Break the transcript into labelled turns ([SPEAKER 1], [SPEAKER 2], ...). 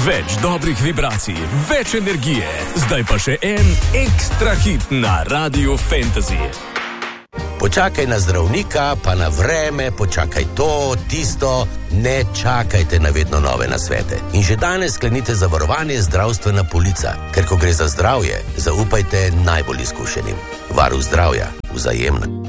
[SPEAKER 1] Več dobrih vibracij, več energije. Zdaj pa še en ekstra hit na Radiu Fantasy.
[SPEAKER 2] Počakaj na zdravnika, pa na vreme, počakaj to, tisto, ne čakajte na vedno nove nasvete. In že danes sklenite zavarovanje zdravstvena polica, ker ko gre za zdravje, zaupajte najbolj izkušenim. Varuh zdravja, Vzajemna.